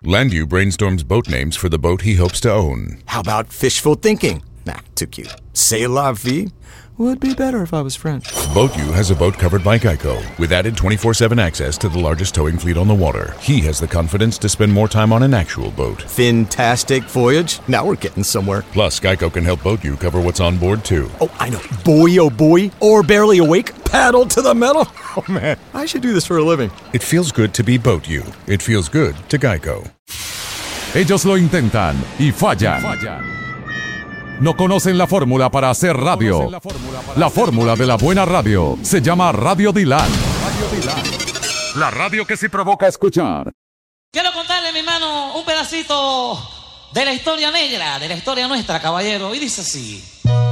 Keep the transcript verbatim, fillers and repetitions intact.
Landu brainstorms boat names for the boat he hopes to own. How about fishful thinking? Nah, too cute. C'est la vie would be better if I was French. BoatU has a boat covered by Geico, with added twenty-four seven access to the largest towing fleet on the water. He has the confidence to spend more time on an actual boat. Fantastic voyage. Now we're getting somewhere. Plus, Geico can help BoatU cover what's on board, too. Oh, I know. Boy, oh boy. Or barely awake. Paddle to the metal. Oh, man. I should do this for a living. It feels good to be BoatU. It feels good to Geico. Ellos lo intentan y fallan. No conocen la fórmula para hacer radio. La fórmula de la buena radio se llama Radio Dylan. La radio que sí provoca escuchar. Quiero contarle, mi hermano, un pedacito de la historia negra, de la historia nuestra, caballero. Y dice así.